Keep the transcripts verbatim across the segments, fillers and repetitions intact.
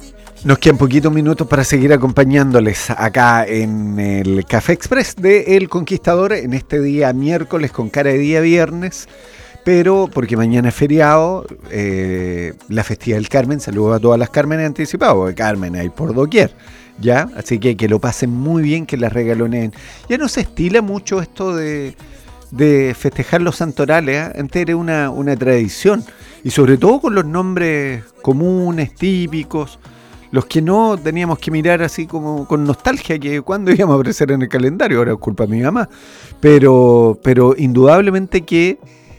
Nos quedan poquitos minutos para seguir acompañándoles acá en el Café Express de El Conquistador en este día miércoles con cara de día viernes, pero porque mañana es feriado, eh, la festividad del Carmen. Saludos a todas las Carmen anticipadas, porque Carmen hay por doquier, ¿ya? Así que que lo pasen muy bien, que las regaloneen. Ya no se estila mucho esto de, de festejar los santorales, ¿eh? Antes era una, una tradición, y sobre todo con los nombres comunes, típicos, los que no teníamos que mirar así como con nostalgia, que cuando íbamos a aparecer en el calendario, ahora es culpa de mi mamá, pero, pero indudablemente que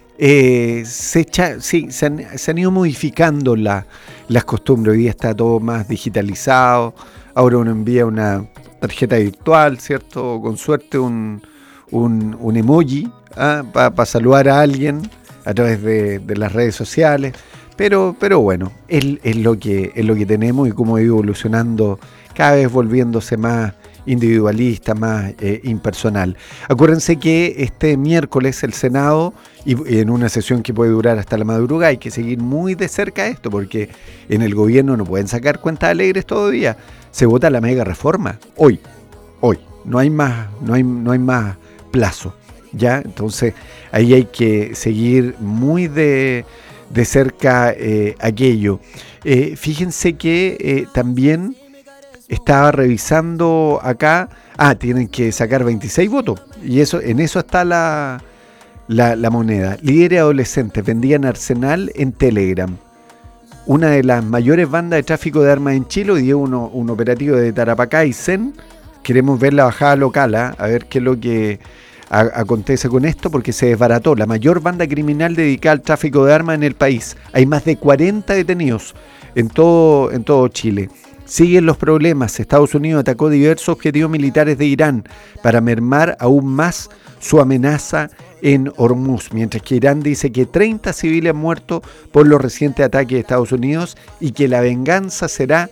eh, se, echa, sí, se, han, se han ido modificando la, las costumbres. Hoy día está todo más digitalizado, ahora uno envía una tarjeta virtual, ¿cierto? O con suerte un, un, un emoji, ¿ah? para pa saludar a alguien a través de, de las redes sociales. Pero, pero bueno, es, es, lo que, es lo que tenemos, y cómo ha ido evolucionando, cada vez volviéndose más individualista, más eh, impersonal. Acuérdense que este miércoles el Senado, y, y en una sesión que puede durar hasta la madrugada, hay que seguir muy de cerca esto, porque en el gobierno no pueden sacar cuentas alegres todavía. Se vota la mega reforma hoy, hoy. No hay más, no hay, no hay más plazo, ¿ya? Entonces ahí hay que seguir muy de... de cerca eh, aquello. Eh, fíjense que eh, también estaba revisando acá, ah, tienen que sacar veintiséis votos, y eso, en eso está la, la, la moneda. Líderes adolescentes vendían arsenal en Telegram. Una de las mayores bandas de tráfico de armas en Chile, hoy día uno, un operativo de Tarapacá y Zen. Queremos ver la bajada local, ¿eh? A ver qué es lo que acontece con esto, porque se desbarató la mayor banda criminal dedicada al tráfico de armas en el país. Hay más de cuarenta detenidos en todo, en todo Chile. Siguen los problemas. Estados Unidos atacó diversos objetivos militares de Irán para mermar aún más su amenaza en Hormuz, mientras que Irán dice que treinta civiles han muerto por los recientes ataques de Estados Unidos y que la venganza será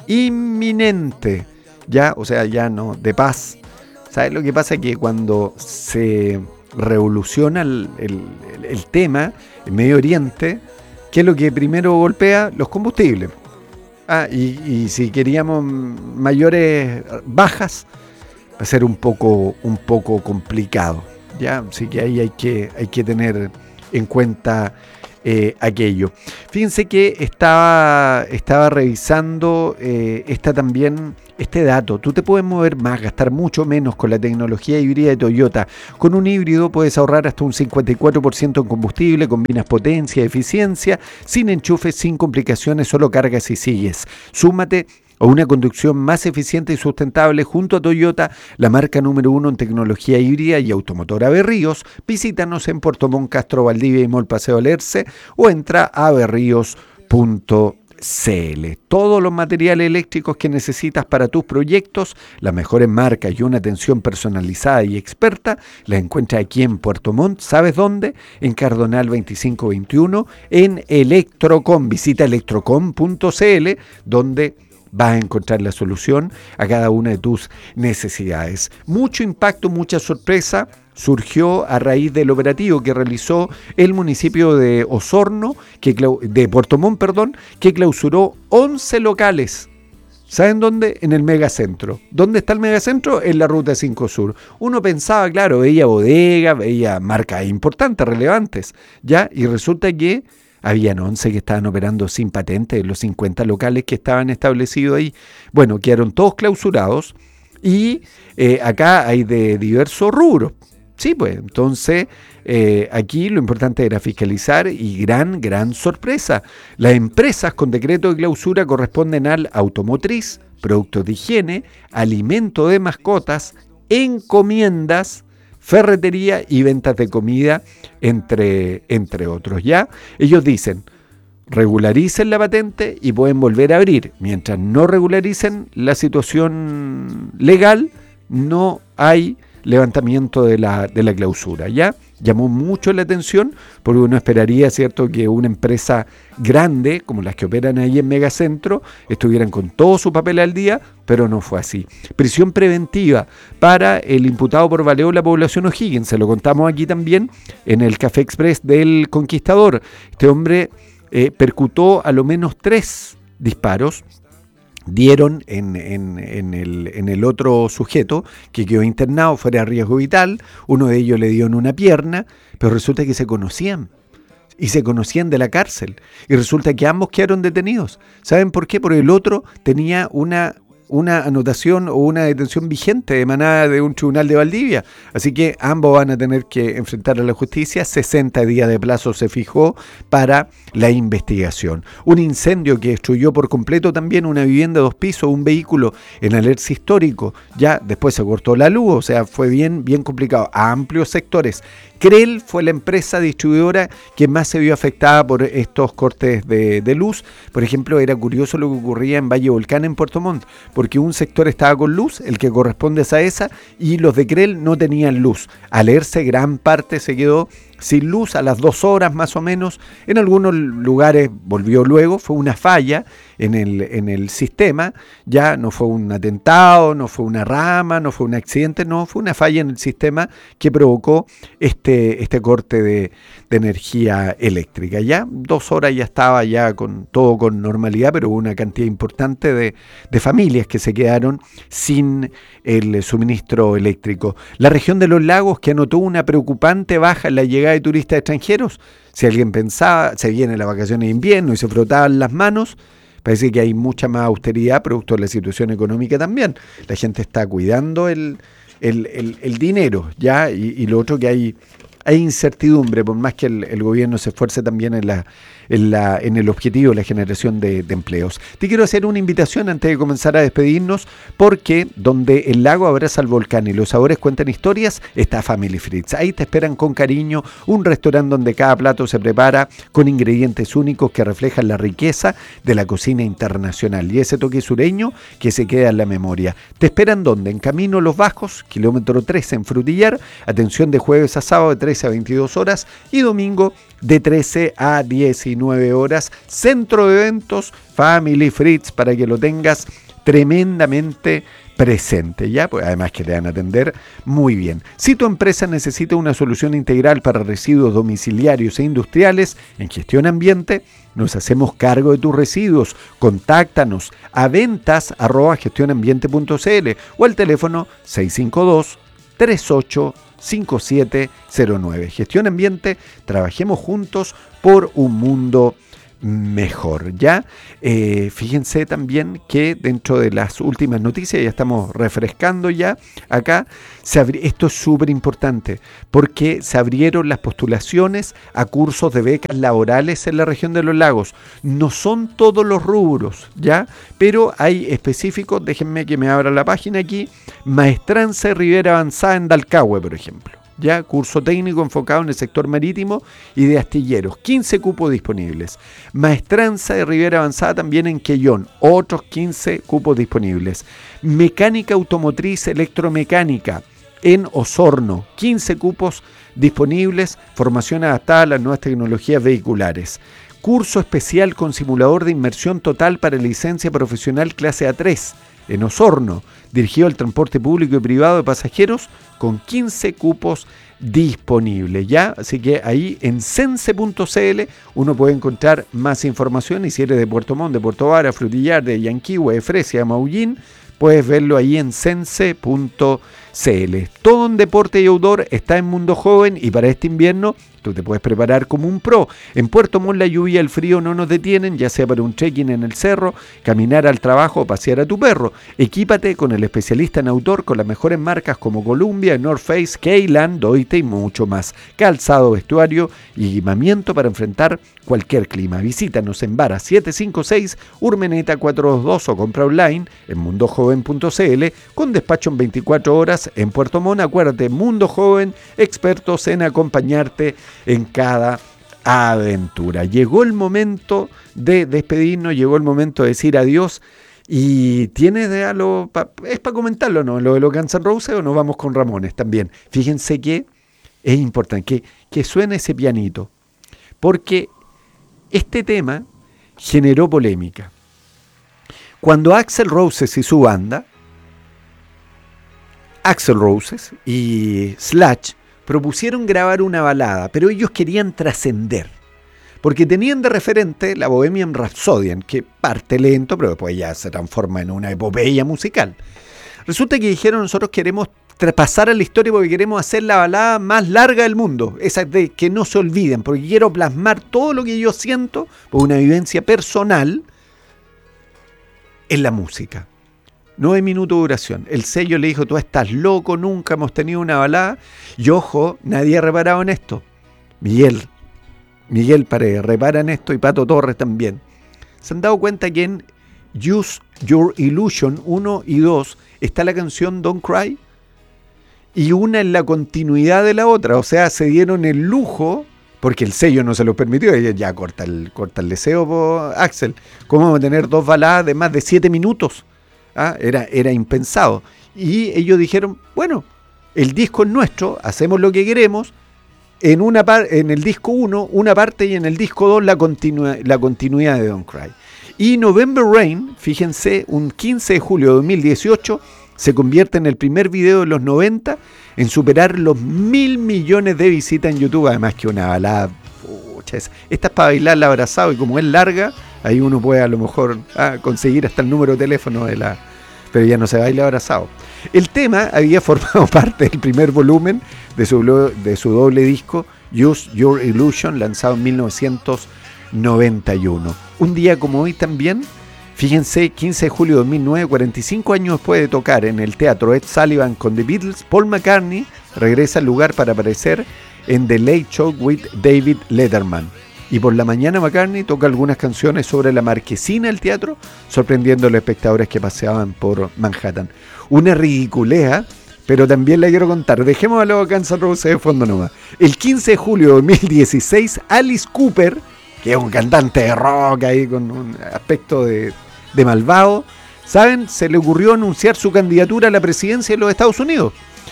inminente. Ya, o sea, ya no, de paz. ¿Sabes lo que pasa? Que cuando se revoluciona el, el, el tema en Medio Oriente, ¿qué es lo que primero golpea? Los combustibles. Ah, y, y si queríamos mayores bajas, va a ser un poco, un poco complicado, ¿ya? Así que ahí hay que, hay que tener en cuenta eh, aquello. Fíjense que estaba, estaba revisando eh, esta también... este dato. Tú te puedes mover más, gastar mucho menos con la tecnología híbrida de Toyota. Con un híbrido puedes ahorrar hasta un cincuenta y cuatro por ciento en combustible, combinas potencia, eficiencia, sin enchufes, sin complicaciones, solo cargas y sigues. Súmate a una conducción más eficiente y sustentable junto a Toyota, la marca número uno en tecnología híbrida y automotora Berríos. Visítanos en Puerto Montt, Castro, Valdivia y Mall Paseo Alerce, o entra a berríos punto c l. Todos los materiales eléctricos que necesitas para tus proyectos, las mejores marcas y una atención personalizada y experta, la encuentras aquí en Puerto Montt. ¿Sabes dónde? En Cardonal veinticinco veintiuno, en Electrocom. Visita electrocom punto c l, donde vas a encontrar la solución a cada una de tus necesidades. Mucho impacto, mucha sorpresa surgió a raíz del operativo que realizó el municipio de Osorno, que, de Puerto Montt, perdón, que clausuró once locales. ¿Saben dónde? En el megacentro. ¿Dónde está el megacentro? En la Ruta cinco Sur. Uno pensaba, claro, veía bodegas, veía marcas importantes, relevantes, ¿ya? Y resulta que habían once que estaban operando sin patente, los cincuenta locales que estaban establecidos ahí. Bueno, quedaron todos clausurados, y eh, acá hay de diversos rubros. Sí, pues, entonces eh, aquí lo importante era fiscalizar, y gran, gran sorpresa. Las empresas con decreto de clausura corresponden al automotriz, productos de higiene, alimento de mascotas, encomiendas, ferretería y ventas de comida, entre, entre otros. ¿Ya? Ellos dicen, regularicen la patente y pueden volver a abrir. Mientras no regularicen la situación legal, no hay levantamiento de la, de la clausura, ¿ya? Llamó mucho la atención, porque uno esperaría, ¿cierto?, que una empresa grande, como las que operan ahí en Megacentro, estuvieran con todo su papel al día, pero no fue así. Prisión preventiva para el imputado por baleo la población O'Higgins, se lo contamos aquí también en el Café Express del Conquistador. Este hombre eh, percutó a lo menos tres disparos dieron en, en, en, el, en el otro sujeto que quedó internado fuera de riesgo vital, uno de ellos le dio en una pierna, pero resulta que se conocían. Y se conocían de la cárcel. Y resulta que ambos quedaron detenidos. ¿Saben por qué? Porque el otro tenía una, una anotación o una detención vigente emanada de un tribunal de Valdivia. Así que ambos van a tener que enfrentar a la justicia. sesenta días de plazo se fijó para la investigación. Un incendio que destruyó por completo también una vivienda de dos pisos, un vehículo en alerce histórico. Ya después se cortó la luz, o sea, fue bien, bien complicado. A amplios sectores. Crel fue la empresa distribuidora que más se vio afectada por estos cortes de, de luz. Por ejemplo, era curioso lo que ocurría en Valle Volcán, en Puerto Montt, porque un sector estaba con luz, el que corresponde a Saesa, y los de Crel no tenían luz. Al ERSE, gran parte se quedó sin luz a las dos horas más o menos. En algunos lugares volvió luego, fue una falla en el, en el sistema, ya no fue un atentado, no fue una rama, no fue un accidente, no, fue una falla en el sistema que provocó este, este corte de, de energía eléctrica. Ya dos horas ya estaba ya con todo con normalidad, pero hubo una cantidad importante de, de familias que se quedaron sin el suministro eléctrico. La región de los lagos, que anotó una preocupante baja en la llegada de turistas extranjeros. Si alguien pensaba, se viene las vacaciones de invierno y se frotaban las manos, parece que hay mucha más austeridad producto de la situación económica también. La gente está cuidando el, el, el, el dinero, ¿ya? Y, y lo otro que hay, hay incertidumbre, por más que el, el gobierno se esfuerce también en la En, la, en el objetivo de la generación de, de empleos. Te quiero hacer una invitación antes de comenzar a despedirnos, porque donde el lago abraza al volcán y los sabores cuentan historias, está Family Fritz. Ahí te esperan con cariño, un restaurante donde cada plato se prepara con ingredientes únicos que reflejan la riqueza de la cocina internacional y ese toque sureño que se queda en la memoria. ¿Te esperan dónde? En Camino Los Bajos, kilómetro trece en Frutillar, atención de jueves a sábado de trece a veintidós horas y domingo de trece a diecinueve horas, centro de eventos Family Fritz, para que lo tengas tremendamente presente, ¿ya? Pues además que te van a atender muy bien. Si tu empresa necesita una solución integral para residuos domiciliarios e industriales en gestión ambiente, nos hacemos cargo de tus residuos. Contáctanos a ventas arroba gestionambiente punto cl o al teléfono seis cinco dos, tres ocho cinco siete cero nueve. Gestión Ambiente, trabajemos juntos por un mundo mejor, ¿ya? Eh, fíjense también que dentro de las últimas noticias, ya estamos refrescando ya acá, se abri- esto es súper importante, porque se abrieron las postulaciones a cursos de becas laborales en la región de los lagos. No son todos los rubros, ¿ya? Pero hay específicos, déjenme que me abra la página aquí, Maestranza y Ribera Avanzada en Dalcahue, por ejemplo. Ya, curso técnico enfocado en el sector marítimo y de astilleros, quince cupos disponibles. Maestranza de Ribera Avanzada también en Quellón, otros quince cupos disponibles. Mecánica automotriz electromecánica en Osorno, quince cupos disponibles, formación adaptada a las nuevas tecnologías vehiculares. Curso especial con simulador de inmersión total para licencia profesional clase A tres en Osorno, dirigido al transporte público y privado de pasajeros, con quince cupos disponibles, ¿ya? Así que ahí en sense punto cl uno puede encontrar más información, y si eres de Puerto Montt, de Puerto Vara, Frutillar, de Yanquihue, de Fresia, de Maullín, puedes verlo ahí en sense punto cl. Todo en deporte y outdoor está en Mundo Joven, y para este invierno tú te puedes preparar como un pro. En Puerto Montt la lluvia y el frío no nos detienen, ya sea para un trekking en el cerro, caminar al trabajo o pasear a tu perro. Equípate con el especialista en outdoor con las mejores marcas como Columbia, North Face, Keyland, Doite y mucho más. Calzado, vestuario y equipamiento para enfrentar cualquier clima. Visítanos en Vara setecientos cincuenta y seis, Urmeneta cuatrocientos veintidós o compra online en mundo joven punto cl con despacho en veinticuatro horas en Puerto Montt. Acuérdate, Mundo Joven, expertos en acompañarte en cada aventura. Llegó el momento de despedirnos, llegó el momento de decir adiós. Y tienes de algo, pa, es para comentarlo, ¿no? Lo de los Guns N' Roses, o nos vamos con Ramones también. Fíjense que es importante que, que suene ese pianito, porque este tema generó polémica. Cuando Axl Roses y su banda, Axl Roses y Slash, propusieron grabar una balada, pero ellos querían trascender. porque tenían de referente la Bohemian Rhapsody, que parte lento, pero después ya se transforma en una epopeya musical. Resulta que dijeron, nosotros queremos pasar a la historia porque queremos hacer la balada más larga del mundo, esa de que no se olviden, porque quiero plasmar todo lo que yo siento por una vivencia personal en la música. Nueve minutos de duración. El sello le dijo, tú estás loco, nunca hemos tenido una balada. Y ojo, nadie ha reparado en esto. Miguel, Miguel Paredes, repara en esto, y Pato Torres también. ¿Se han dado cuenta que en Use Your Illusion uno y dos está la canción Don't Cry? Y una en la continuidad de la otra. O sea, se dieron el lujo, porque el sello no se lo permitió. Ya, ya corta, el, corta el deseo, po, Axel. ¿Cómo vamos a tener dos baladas de más de siete minutos? ¿Ah? Era, era impensado. Y ellos dijeron, bueno, el disco es nuestro, hacemos lo que queremos. En, una par, en el disco uno, una parte, y en el disco dos, la, continu, la continuidad de Don't Cry. Y November Rain, fíjense, un quince de julio de dos mil dieciocho, se convierte en el primer video de los noventa en superar los mil millones de visitas en YouTube. Además que una balada, pucha, esta es para bailarla abrazado, y como es larga, ahí uno puede a lo mejor ah, conseguir hasta el número de teléfono de la... Pero ya no se baila abrazado. El tema había formado parte del primer volumen de su, de su doble disco Use Your Illusion, lanzado en mil novecientos noventa y uno. Un día como hoy también, fíjense, quince de julio de dos mil nueve, cuarenta y cinco años después de tocar en el Teatro Ed Sullivan con The Beatles, Paul McCartney regresa al lugar para aparecer en The Late Show with David Letterman. Y por la mañana McCartney toca algunas canciones sobre la marquesina del teatro, sorprendiendo a los espectadores que paseaban por Manhattan. Una ridiculea, pero también la quiero contar. Dejemos a los Guns N' Roses de fondo nomás. El quince de julio de dos mil dieciséis, Alice Cooper, que es un cantante de rock ahí con un aspecto de, de malvado, ¿saben? Se le ocurrió anunciar su candidatura a la presidencia de los Estados Unidos.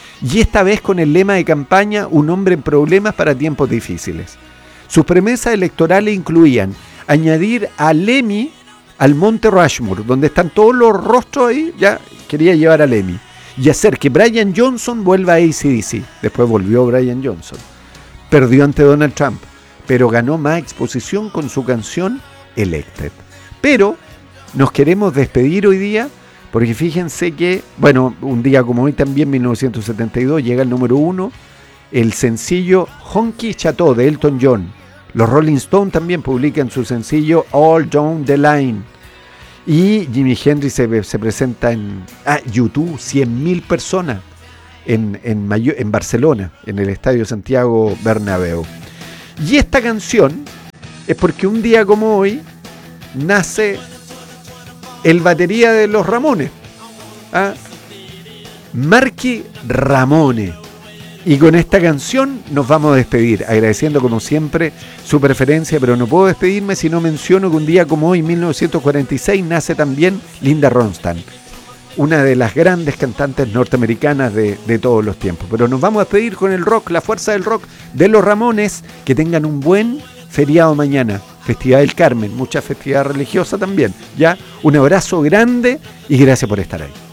Y esta vez con el lema de campaña, un hombre en problemas para tiempos difíciles. Sus promesas electorales incluían añadir a Lemmy al Monte Rushmore, donde están todos los rostros ahí, ya quería llevar a Lemmy, y hacer que Brian Johnson vuelva a A C D C. Después volvió Brian Johnson. Perdió ante Donald Trump, pero ganó más exposición con su canción Elected. Pero nos queremos despedir hoy día, porque fíjense que, bueno, un día como hoy también, mil novecientos setenta y dos, llega el número uno, el sencillo Honky Chateau de Elton John. Los Rolling Stones también publican su sencillo All Down the Line. Y Jimi Hendrix se, se presenta en ah, YouTube, cien mil personas en, en, Mayo, en Barcelona, en el Estadio Santiago Bernabéu. Y esta canción es porque un día como hoy nace el batería de los Ramones, ¿ah? Marky Ramone. Y con esta canción nos vamos a despedir, agradeciendo como siempre su preferencia, pero no puedo despedirme si no menciono que un día como hoy, mil novecientos cuarenta y seis, nace también Linda Ronstadt, una de las grandes cantantes norteamericanas de, de todos los tiempos. Pero nos vamos a despedir con el rock, la fuerza del rock de los Ramones. Que tengan un buen feriado mañana, Festividad del Carmen, mucha festividad religiosa también. Ya, un abrazo grande y gracias por estar ahí.